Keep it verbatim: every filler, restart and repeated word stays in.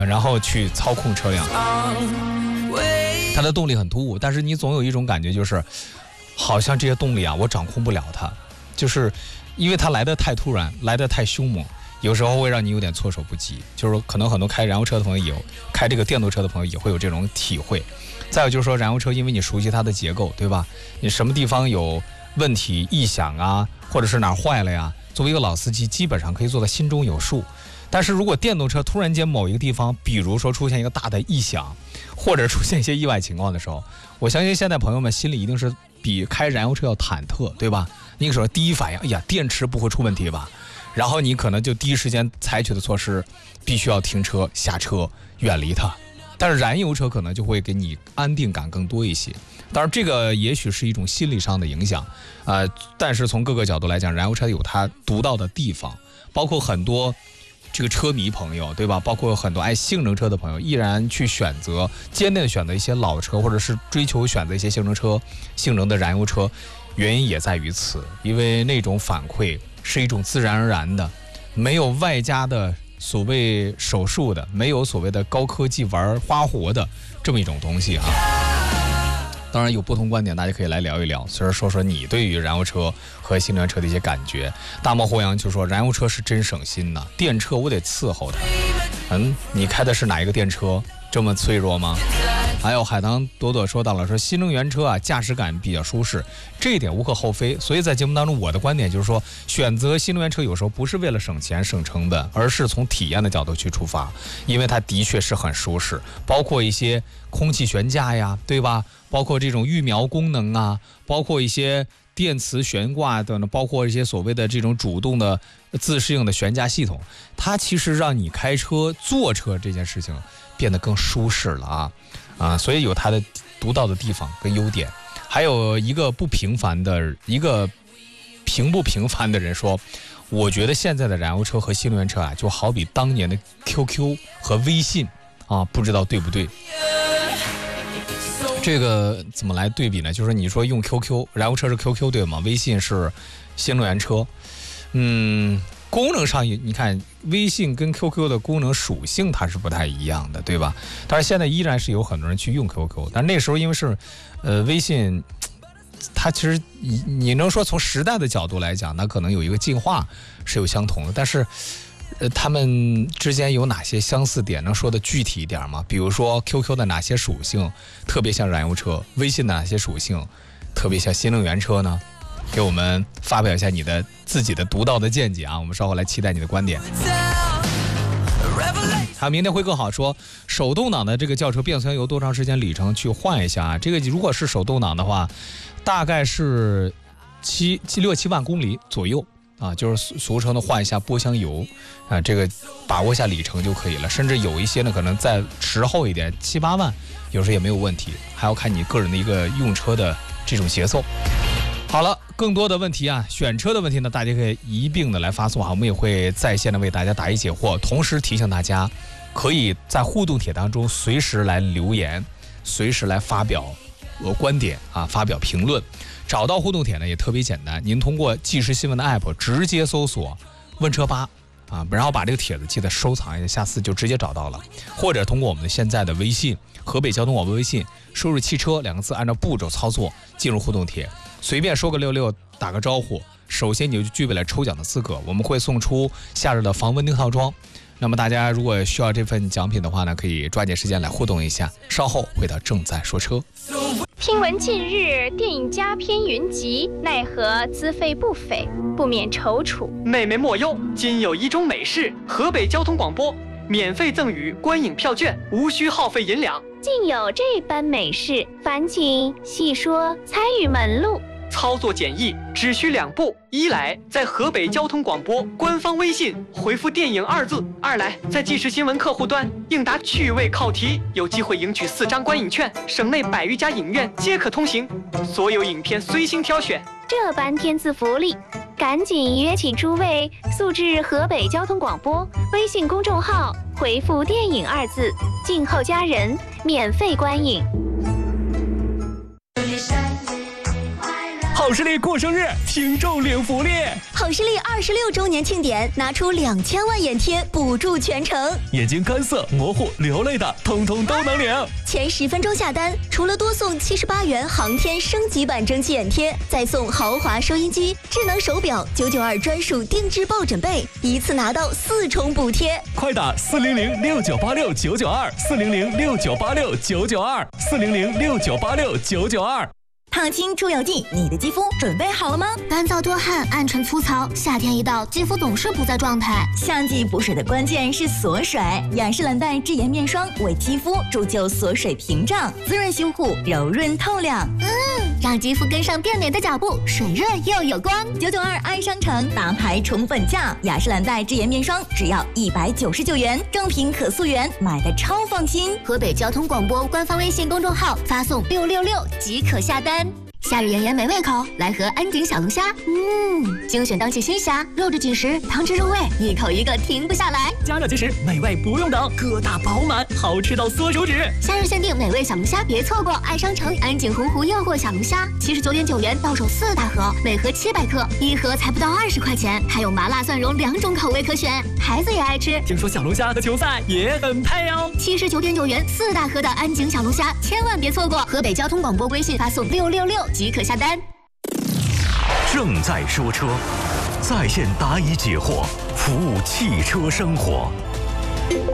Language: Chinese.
然后去操控车辆。它的动力很突兀，但是你总有一种感觉，就是好像这些动力啊，我掌控不了它，就是因为它来得太突然，来得太凶猛，有时候会让你有点措手不及。就是可能很多开燃油车的朋友也有，开这个电动车的朋友也会有这种体会。再有就是说，燃油车因为你熟悉它的结构，对吧？你什么地方有问题异响啊，或者是哪儿坏了呀，作为一个老司机，基本上可以做到心中有数。但是如果电动车突然间某一个地方，比如说出现一个大的异响，或者出现一些意外情况的时候，我相信现在朋友们心里一定是比开燃油车要忐忑，对吧？那个时候第一反应，哎呀，电池不会出问题吧？然后你可能就第一时间采取的措施，必须要停车下车远离它。但是燃油车可能就会给你安定感更多一些。当然这个也许是一种心理上的影响，呃，但是从各个角度来讲，燃油车有它独到的地方，包括很多这个车迷朋友，对吧？包括很多爱性能车的朋友，依然去选择坚定选择一些老车，或者是追求选择一些性能车、性能的燃油车，原因也在于此，因为那种反馈是一种自然而然的，没有外加的所谓手术的，没有所谓的高科技玩花活的这么一种东西啊。当然有不同观点，大家可以来聊一聊，随时说说你对于燃油车和新能源车的一些感觉。大漠霍阳就说，燃油车是真省心呐，电车我得伺候它。嗯，你开的是哪一个电车？这么脆弱吗？还有海棠朵朵说到了，说新能源车啊，驾驶感比较舒适，这一点无可厚非。所以在节目当中，我的观点就是说，选择新能源车有时候不是为了省钱省成本，而是从体验的角度去出发，因为它的确是很舒适，包括一些空气悬架呀，对吧？包括这种预瞄功能啊，包括一些电磁悬挂等等，包括一些所谓的这种主动的自适应的悬架系统，它其实让你开车坐车这件事情变得更舒适了啊啊，所以有它的独到的地方跟优点。还有一个不平凡的一个平不平凡的人说，我觉得现在的燃油车和新能源车啊，就好比当年的 Q Q 和微信啊，不知道对不对？这个怎么来对比呢？就是你说用 Q Q， 燃油车是 Q Q 对吗？微信是新能源车，嗯，功能上你看，微信跟 Q Q 的功能属性它是不太一样的，对吧？但是现在依然是有很多人去用 Q Q， 但那时候因为是，呃，微信，它其实你你能说从时代的角度来讲，那可能有一个进化是有相同的，但是。呃，他们之间有哪些相似点？能说的具体一点吗？比如说 Q Q 的哪些属性特别像燃油车，微信的哪些属性特别像新能源车呢？给我们发表一下你的自己的独到的见解啊！我们稍后来期待你的观点。还有明天会更好说，手动挡的这个轿车变速箱油多长时间里程去换一下啊？这个如果是手动挡的话，大概是七七六七万公里左右。啊，就是俗称的换一下波箱油，啊，这个把握一下里程就可以了。甚至有一些呢，可能再迟后一点，七八万，有时候也没有问题。还要看你个人的一个用车的这种节奏。好了，更多的问题啊，选车的问题呢，大家可以一并的来发送哈，我们也会在线的为大家答疑解惑。同时提醒大家，可以在互动帖当中随时来留言，随时来发表呃观点啊，发表评论。找到互动帖呢也特别简单，您通过即时新闻的 app 直接搜索问车吧啊，然后把这个帖子记得收藏一下，下次就直接找到了。或者通过我们的现在的微信河北交通广播微信，输入汽车两个字，按照步骤操作进入互动帖，随便说个六六打个招呼，首先你就具备了抽奖的资格，我们会送出夏日的防蚊叮套装。那么大家如果需要这份奖品的话呢，可以抓紧时间来互动一下。稍后回到正在说车。 听闻近日电影佳片云集，奈何资费不菲，不免踌躇。 妹妹莫忧，今有一种美事，河北交通广播免费赠予观影票券，无需耗费银两。 竟有这般美事，烦请细说参与门路。 操作简易，只需两步：一来在河北交通广播官方微信回复电影二字；二来在即时新闻客户端应答趣味考题，有机会赢取四张观影券，省内百余家影院皆可通行，所有影片随心挑选。 这般天赐福利，赶紧约起诸位速至河北交通广播微信公众号回复电影二字，静候家人免费观影。 好视力过生日，听众领福利。 好视力二十六周年庆典，拿出两千万眼贴补助全程。 眼睛干涩、模糊、流泪的，通通都能领。 前十分钟下单，除了多送七十八元航天升级版蒸汽眼贴，再送豪华收音机、智能手表、九九二专属定制抱枕被，一次拿到四重补贴。 快打四零零六九八六九九二，四零零六九八六九九二，四零零六九八六九九二。 烫青出油剂，你的肌肤准备好了吗？ 干燥多汗、暗沉粗糙，夏天一到，肌肤总是不在状态。 夏季补水的关键是锁水，雅诗兰黛智颜面霜为肌肤铸就锁水屏障，滋润修护，柔润透亮。 嗯，让肌肤跟上变美的脚步，水润又有光。 九九二爱商城大牌宠粉价，雅诗兰黛智颜面霜只要一百九十九元，正品可溯源，买的超放心。 河北交通广播官方微信公众号发送六六六即可下单。夏日炎炎没胃口，来盒安井小龙虾。嗯，精选当季新虾，肉质紧实，汤汁入味，一口一个停不下来。 加热即食，美味不用等，疙瘩饱满，好吃到缩手指。 夏日限定美味小龙虾，别错过！爱商城安井洪湖诱惑小龙虾，七十九点九元到手四大盒，每盒七百克，一盒才不到二十块钱，还有麻辣蒜蓉两种口味可选，孩子也爱吃。 听说小龙虾和球赛也很配哦。 七十九点九元四大盒的安井小龙虾，千万别错过！河北交通广播微信发送六六六即可下单。 正在说车，在线答疑解惑，服务汽车生活。